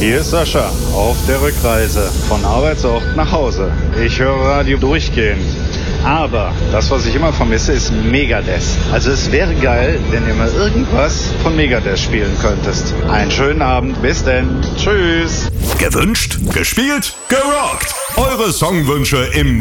Hier ist Sascha auf der Rückreise von Arbeitsort nach Hause. Ich höre Radio durchgehend. Aber das, was ich immer vermisse, ist Megadeth. Also es wäre geil, wenn ihr mal irgendwas von Megadeth spielen könntest. Einen schönen Abend, bis denn. Tschüss. Gewünscht, gespielt, gerockt. Eure Songwünsche im